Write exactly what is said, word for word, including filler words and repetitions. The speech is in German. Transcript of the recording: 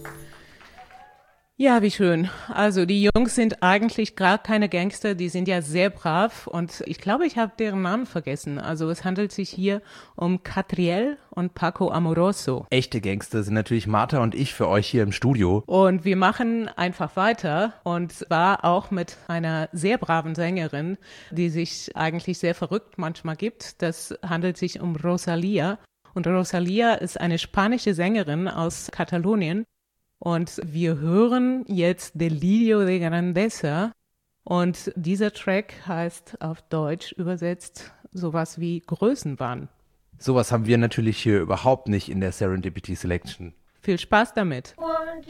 Ja, wie schön. Also die Jungs sind eigentlich gar keine Gangster, die sind ja sehr brav und ich glaube, ich habe deren Namen vergessen. Also es handelt sich hier um Catriel und Paco Amoroso. Echte Gangster sind natürlich Martha und ich für euch hier im Studio. Und wir machen einfach weiter und zwar auch mit einer sehr braven Sängerin, die sich eigentlich sehr verrückt manchmal gibt. Das handelt sich um Rosalia. Und Rosalia ist eine spanische Sängerin aus Katalonien. Und wir hören jetzt Delirio de Grandeza. Und dieser Track heißt auf Deutsch übersetzt sowas wie Größenwahn. Sowas haben wir natürlich hier überhaupt nicht in der Serendipity Selection. Viel Spaß damit. One,